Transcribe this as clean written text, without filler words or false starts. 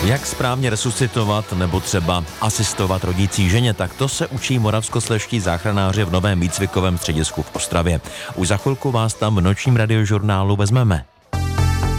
Jak správně resuscitovat nebo třeba asistovat rodící ženě, tak to se učí moravskoslezští záchranáři v novém výcvikovém středisku v Ostravě. Už za chvilku vás tam v nočním radiožurnálu vezmeme.